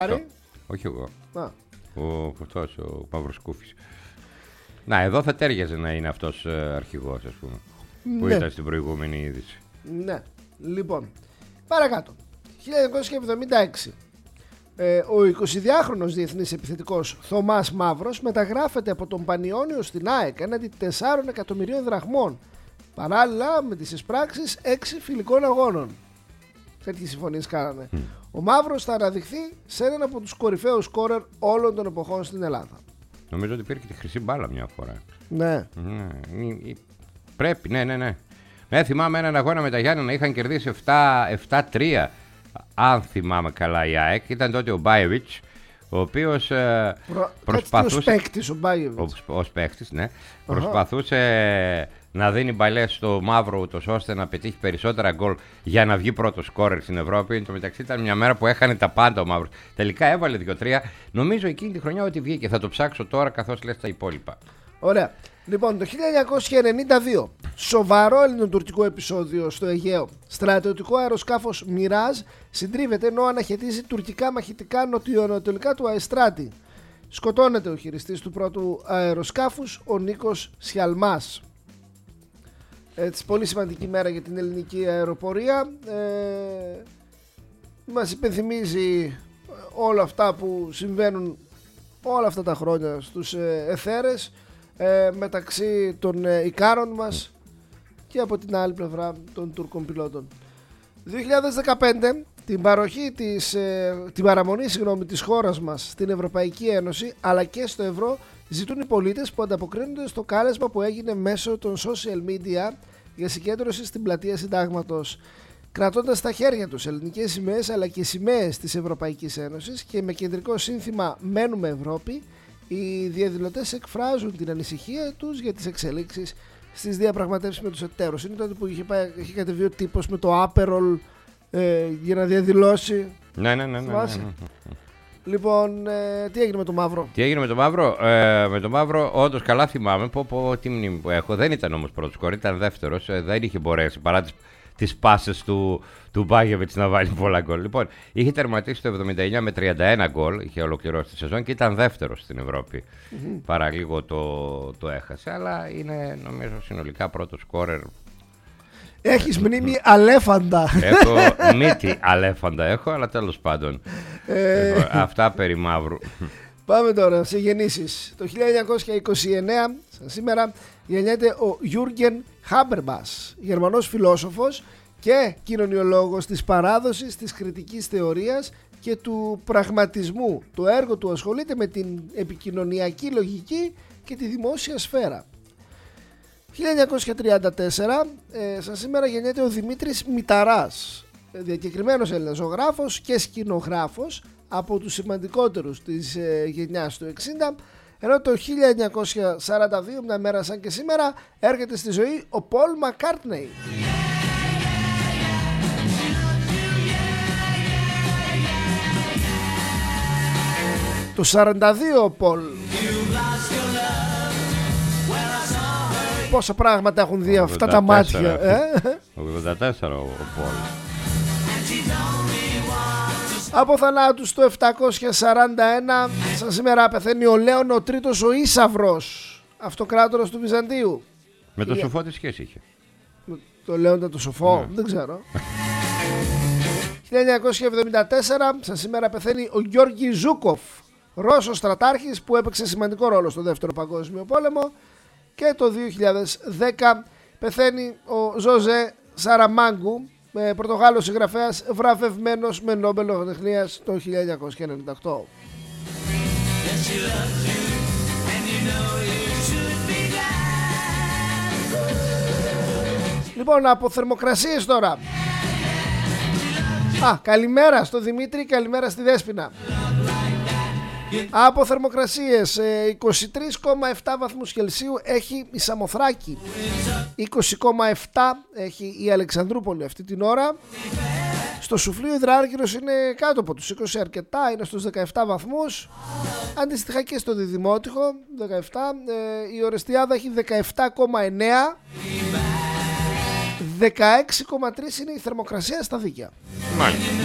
Όχι εγώ. Α. Ο Μαυροσκούφης. Να, εδώ θα τέριαζε να είναι αυτός αρχηγός, ας πούμε. Που ήταν στην προηγούμενη είδηση. Ναι. Λοιπόν, παρακάτω. 1976. Ο 22χρονος διεθνής επιθετικός Θωμάς Μαύρος μεταγράφεται από τον Πανιόνιο στην ΑΕΚ έναντι 4 εκατομμυρίων δραχμών, παράλληλα με τις εισπράξεις 6 φιλικών αγώνων. Τέτοιες συμφωνίες κάνανε. Ο Μαύρος θα αναδειχθεί σε έναν από τους κορυφαίους σκόρερ όλων των εποχών στην Ελλάδα. Νομίζω ότι πήρε και τη χρυσή μπάλα μια φορά. Ναι. Πρέπει, ναι. Ναι, θυμάμαι έναν αγώνα με τα Γιάννη να είχαν κερδίσει 7-3. Αν θυμάμαι καλά, η ΑΕΚ. Ήταν τότε ο Μπάιεβιτς, ο οποίος προσπαθούσε. Ως παίκτης, ο Μπάιεβιτς. Ως παίκτης, ναι. Προσπαθούσε να δίνει μπαλές στο Μαύρο, ούτως ώστε να πετύχει περισσότερα γκολ για να βγει πρώτο σκόρερ στην Ευρώπη. Εν τω μεταξύ ήταν μια μέρα που έχανε τα πάντα ο Μαύρος. Τελικά έβαλε 2-3. Νομίζω εκείνη τη χρονιά ότι βγήκε. Θα το ψάξω τώρα καθώς λες τα υπόλοιπα. Ωραία. Λοιπόν, το 1992, σοβαρό ελληνοτουρκικό επεισόδιο στο Αιγαίο. Στρατιωτικό αεροσκάφος Μιράζ συντρίβεται ενώ αναχαιτίζει τουρκικά μαχητικά νοτιοανατολικά του Αεστράτη. Σκοτώνεται ο χειριστής του πρώτου αεροσκάφους, ο Νίκος Σιαλμάς. Έτσι, πολύ σημαντική μέρα για την ελληνική αεροπορία. Μας υπενθυμίζει όλα αυτά που συμβαίνουν όλα αυτά τα χρόνια στους εθέρες, μεταξύ των Ικάρων μας και από την άλλη πλευρά των Τούρκων πιλότων. 2015, την παραμονή της χώρας μας στην Ευρωπαϊκή Ένωση αλλά και στο ευρώ ζητούν οι πολίτες που ανταποκρίνονται στο κάλεσμα που έγινε μέσω των social media για συγκέντρωση στην πλατεία Συντάγματος, κρατώντας στα χέρια τους ελληνικές σημαίες αλλά και σημαίες της Ευρωπαϊκής Ένωσης και με κεντρικό σύνθημα «Μένουμε Ευρώπη». Οι διαδηλωτές εκφράζουν την ανησυχία τους για τις εξελίξεις στις διαπραγματεύσεις με τους εταίρους. Είναι τότε που είχε κατεβεί ο τύπος με το Aperol για να διαδηλώσει. Ναι. Λοιπόν, τι έγινε με το Μαύρο? Τι έγινε με το Μαύρο? Με το Μαύρο, όντως καλά θυμάμαι. Τι μνήμη που έχω. Δεν ήταν όμως πρώτος σκορ, ήταν δεύτερος. Δεν είχε μπορέσει παρά τις πάσες του Μπάγεβιτς να βάλει πολλά γκολ. Λοιπόν, είχε τερματίσει το 79 με 31 γκολ, είχε ολοκληρώσει τη σεζόν και ήταν δεύτερος στην Ευρώπη. Παρά λίγο το έχασε, αλλά είναι νομίζω συνολικά πρώτο σκόρερ. Έχεις μνήμη αλέφαντα. Έχω μύτη αλέφαντα έχω, αλλά τέλος πάντων. Αυτά περί Μαύρου. Πάμε τώρα σε γεννήσεις. Το 1929, σήμερα, γεννιέται ο Γιούργεν Χάμπερμας, Γερμανός φιλόσοφος και κοινωνιολόγος της παράδοσης της κριτικής θεωρίας και του πραγματισμού. Το έργο του ασχολείται με την επικοινωνιακή λογική και τη δημόσια σφαίρα. 1934, σαν σήμερα γεννιέται ο Δημήτρης Μηταράς, διακεκριμένος Έλληνας ζωγράφος και σκηνογράφος, από τους σημαντικότερους της γενιάς του 60, ενώ το 1942, μια μέρα σαν και σήμερα, έρχεται στη ζωή ο Πολ Μακκάρτνεϊ. Το 42 ο Πολ. Πόσα πράγματα έχουν δει αυτά τα μάτια. 84 ο Πολ. Από θανάτους το 741, σαν σήμερα πεθαίνει ο Λέων ο Τρίτος ο Ίσαυρος, αυτοκράτορας του Βυζαντίου. Με το σοφό τι σχέση είχε? Το Λέοντα το σοφό, δεν ξέρω. 1974, σαν σήμερα πεθαίνει ο Γιώργη Ζούκοφ, Ρώσος στρατάρχης που έπαιξε σημαντικό ρόλο στο Δεύτερο Παγκόσμιο Πόλεμο. Και το 2010 πεθαίνει ο Ζωζέ Σαραμάγκου, Πορτογάλος συγγραφέας, βραβευμένος με Νόμπελ λογοτεχνίας το 1998. Λοιπόν, από θερμοκρασίες τώρα. Καλημέρα στο Δημήτρη, καλημέρα στη Δέσποινα. Από θερμοκρασίες, 23,7 βαθμούς Κελσίου έχει η Σαμοθράκη, 20,7 έχει η Αλεξανδρούπολη αυτή την ώρα. Στο Σουφλίου υδράργυρος είναι κάτω από τους 20 αρκετά, είναι στους 17 βαθμούς. Αντίστοιχα και στο Διδημότυχο 17, η Ορεστιάδα έχει 17,9, 16,3 είναι η θερμοκρασία στα Δίκαια. Μάλιστα.